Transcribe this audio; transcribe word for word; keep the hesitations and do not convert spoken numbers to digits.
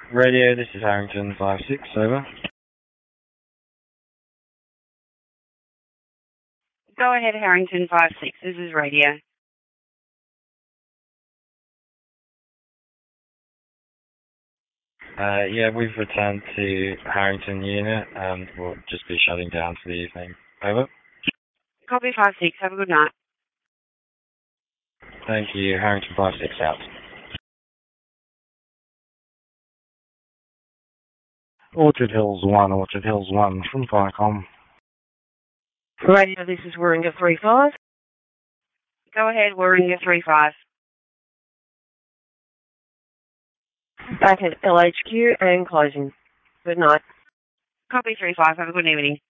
Radio, this is Harrington five six, over. Go ahead, Harrington five six, this is radio. Uh, yeah, we've returned to Harrington unit and we'll just be shutting down for the evening. Over. Copy five six, have a good night. Thank you, Harrington five six out. Orchard Hills one, Orchard Hills one from Viacom. Radio, this is Warringah three five. Go ahead, Warringah three five. Back at L H Q and closing. Good night. Copy three five, have a good evening.